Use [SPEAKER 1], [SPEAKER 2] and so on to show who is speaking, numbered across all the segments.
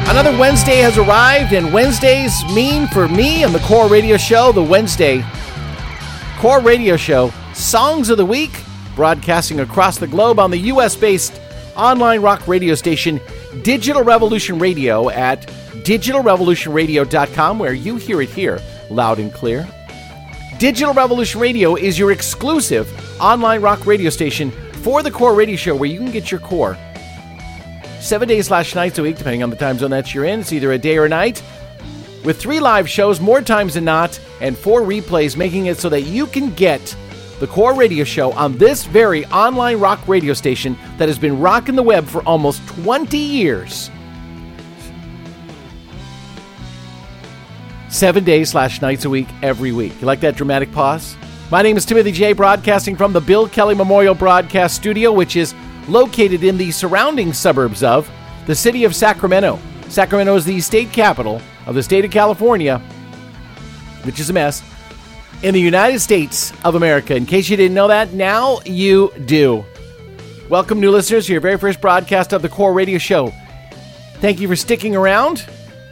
[SPEAKER 1] Another Wednesday has arrived, and Wednesdays mean for me on the Core Radio Show, the Wednesday Core Radio Show, Songs of the Week, broadcasting across the globe on the U.S.-based online rock radio station, Digital Revolution Radio at digitalrevolutionradio.com, where you hear it here, loud and clear. Digital Revolution Radio is your exclusive online rock radio station for the Core Radio Show, where you can get your core 7 days/nights a week, depending on the time zone that you're in. It's either a day or a night, with 3 live shows more times than not, and 4 replays, making it so that you can get the Core Radio Show on this very online rock radio station that has been rocking the web for almost 20 years. 7 days/nights a week, every week. You like that dramatic pause? My name is Timothy J, broadcasting from the Bill Kelly Memorial Broadcast Studio, which is located in the surrounding suburbs of the city of Sacramento. Sacramento is the state capital of the state of California, which is a mess, in the United States of America. In case you didn't know that, now you do. Welcome, new listeners, to your very first broadcast of the Core Radio Show. Thank you for sticking around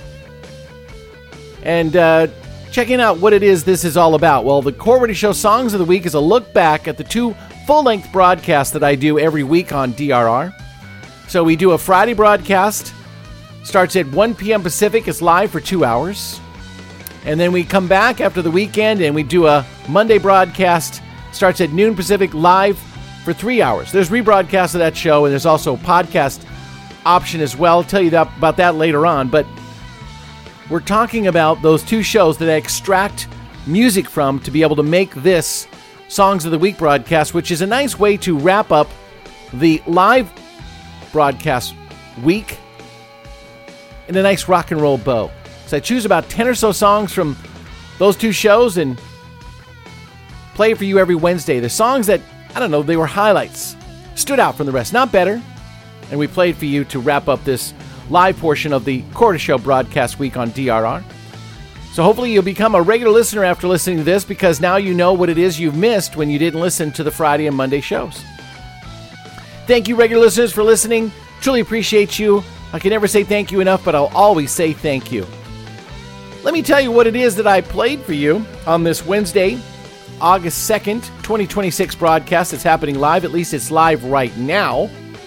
[SPEAKER 1] and checking out what it is this is all about. Well, the Core Radio Show Songs of the Week is a look back at the 2 full-length broadcasts that I do every week on DRR. So we do a Friday broadcast, starts at 1 p.m. Pacific, it's live for 2 hours. And then we come back after the weekend and we do a Monday broadcast, starts at noon Pacific, live for 3 hours. There's rebroadcasts of that show, and there's also a podcast option as well. I'll tell you about that later on, but we're talking about those 2 shows that I extract music from to be able to make this Songs of the Week broadcast, which is a nice way to wrap up the live broadcast week in a nice rock and roll bow. So I choose about 10 or so songs from those 2 shows and play it for you every Wednesday. The songs that, I don't know, they were highlights, stood out from the rest, not better. And we played for you to wrap up this live portion of the Core Show broadcast week on DRR. So hopefully you'll become a regular listener after listening to this, because now you know what it is you've missed when you didn't listen to the Friday and Monday shows. Thank you, regular listeners, for listening. Truly appreciate you. I can never say thank you enough, but I'll always say thank you. Let me tell you what it is that I played for you on this Wednesday, August 2nd, 2026 broadcast. It's happening live. At least it's live right now.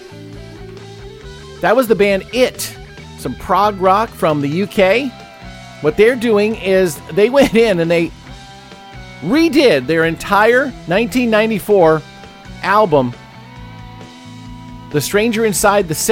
[SPEAKER 1] That was the band It, some prog rock from the UK. What they're doing is they went in and they redid their entire 1994 album, The Stranger Inside the